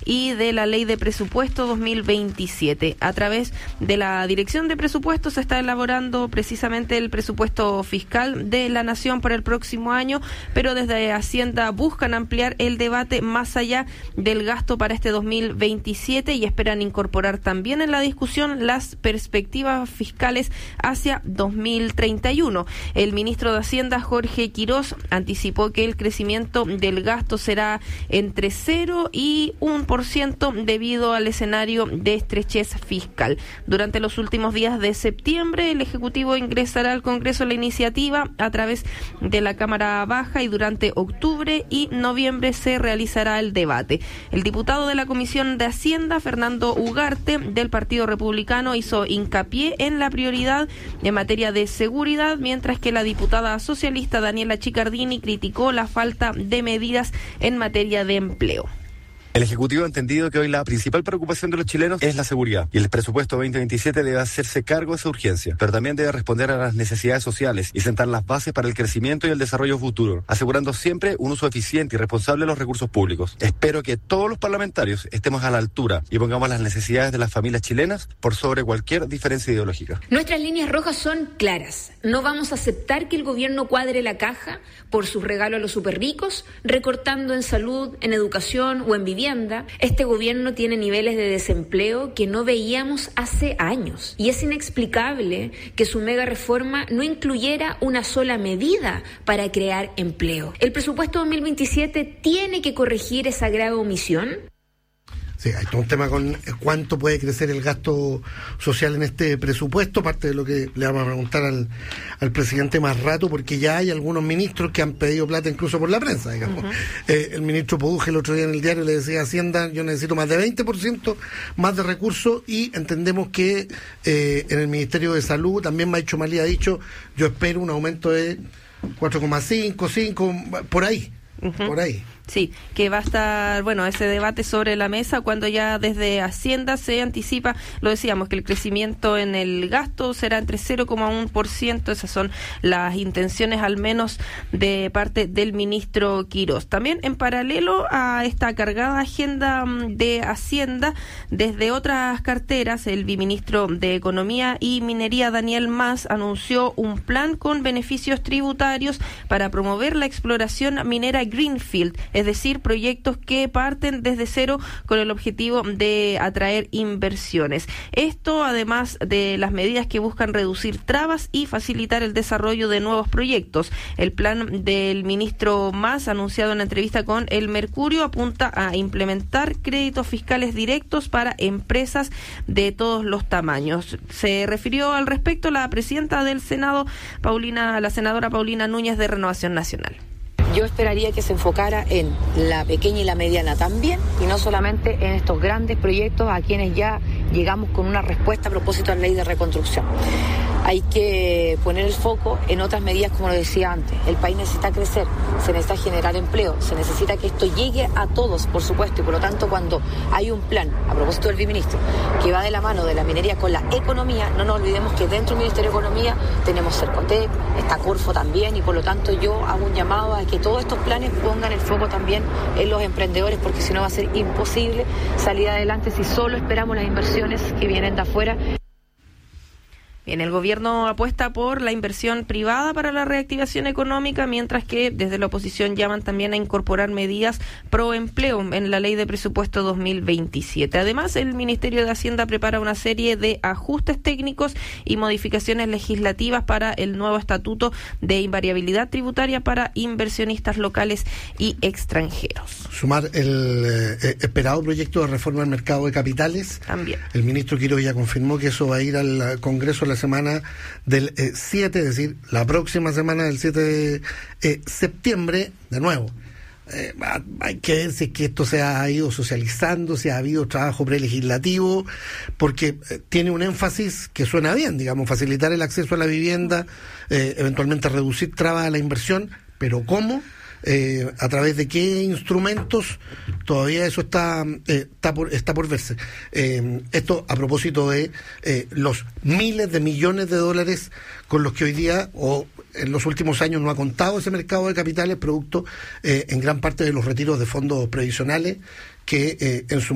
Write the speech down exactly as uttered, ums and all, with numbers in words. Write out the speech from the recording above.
y de la Ley de Presupuesto dos mil veintisiete. A través de la Dirección de Presupuestos se está elaborando precisamente el presupuesto fiscal de la Nación para el próximo año, pero desde Hacienda buscan ampliar el debate más allá del gasto para este dos mil veintisiete y esperan incorporar también en la discusión las perspectivas fiscales hacia dos mil treinta y uno. El ministro de Hacienda, Jorge Quirós, anticipó que el crecimiento del gasto será entre cero y uno por ciento debido al escenario de estrechez fiscal. Durante los últimos días de septiembre, el Ejecutivo ingresará al Congreso la iniciativa a través de la Cámara Baja y durante octubre y noviembre se realizará el debate. El diputado de la Comisión de Hacienda, Fernando Ugarte, del Partido Republicano, hizo hincapié en la prioridad en materia de seguridad, mientras que la diputada socialista Daniela Chicardini criticó la falta de medidas en materia de empleo. El Ejecutivo ha entendido que hoy la principal preocupación de los chilenos es la seguridad y el presupuesto veinte veintisiete debe hacerse cargo de esa urgencia, pero también debe responder a las necesidades sociales y sentar las bases para el crecimiento y el desarrollo futuro, asegurando siempre un uso eficiente y responsable de los recursos públicos. Espero que todos los parlamentarios estemos a la altura y pongamos las necesidades de las familias chilenas por sobre cualquier diferencia ideológica. Nuestras líneas rojas son claras. No vamos a aceptar que el gobierno cuadre la caja por sus regalos a los superricos, recortando en salud, en educación o en vivienda. Este gobierno tiene niveles de desempleo que no veíamos hace años y es inexplicable que su mega reforma no incluyera una sola medida para crear empleo. El presupuesto dos mil veintisiete tiene que corregir esa grave omisión. Sí, hay todo un tema con cuánto puede crecer el gasto social en este presupuesto, parte de lo que le vamos a preguntar al, al presidente más rato, porque ya hay algunos ministros que han pedido plata incluso por la prensa, digamos. Uh-huh. Eh, el ministro Poduje el otro día en el diario le decía a Hacienda, yo necesito más de veinte por ciento más de recursos, y entendemos que eh, en el Ministerio de Salud, también Maicho Malí ha dicho, yo espero un aumento de cuatro coma cinco, cinco, por ahí, uh-huh. por ahí. Sí, que va a estar, bueno, ese debate sobre la mesa cuando ya desde Hacienda se anticipa, lo decíamos, que el crecimiento en el gasto será entre cero coma uno por ciento, esas son las intenciones al menos de parte del ministro Quirós. También en paralelo a esta cargada agenda de Hacienda, desde otras carteras, el viceministro de Economía y Minería, Daniel Mas, anunció un plan con beneficios tributarios para promover la exploración minera Greenfield, es decir, proyectos que parten desde cero con el objetivo de atraer inversiones. Esto además de las medidas que buscan reducir trabas y facilitar el desarrollo de nuevos proyectos. El plan del ministro Mas, anunciado en la entrevista con El Mercurio, apunta a implementar créditos fiscales directos para empresas de todos los tamaños. Se refirió al respecto la presidenta del Senado, Paulina, la senadora Paulina Núñez, de Renovación Nacional. Yo esperaría que se enfocara en la pequeña y la mediana también, y no solamente en estos grandes proyectos a quienes ya llegamos con una respuesta a propósito de la ley de reconstrucción. Hay que poner el foco en otras medidas, como lo decía antes. El país necesita crecer, se necesita generar empleo, se necesita que esto llegue a todos, por supuesto, y por lo tanto cuando hay un plan, a propósito del viceministro, que va de la mano de la minería con la economía, no nos olvidemos que dentro del Ministerio de Economía tenemos Cercotec, está Corfo también, y por lo tanto yo hago un llamado a que todos estos planes pongan el foco también en los emprendedores, porque si no va a ser imposible salir adelante si solo esperamos las inversiones que vienen de afuera. Bien, el gobierno apuesta por la inversión privada para la reactivación económica, mientras que desde la oposición llaman también a incorporar medidas pro empleo en la ley de presupuesto dos mil veintisiete. Además, el Ministerio de Hacienda prepara una serie de ajustes técnicos y modificaciones legislativas para el nuevo estatuto de invariabilidad tributaria para inversionistas locales y extranjeros. Sumar el eh, esperado proyecto de reforma del mercado de capitales. También. El ministro Quirós ya confirmó que eso va a ir al Congreso la semana del eh, siete, es decir, la próxima semana del siete de eh, septiembre, de nuevo. Eh, hay que ver si es que esto se ha ido socializando, si ha habido trabajo prelegislativo, porque eh, tiene un énfasis que suena bien, digamos, facilitar el acceso a la vivienda, eh, eventualmente reducir trabas a la inversión, pero ¿cómo? Eh, a través de qué instrumentos, todavía eso está eh, está por está por verse. Eh, esto a propósito de eh, los miles de millones de dólares con los que hoy día o en los últimos años no ha contado ese mercado de capitales, producto eh, en gran parte de los retiros de fondos previsionales que eh, en su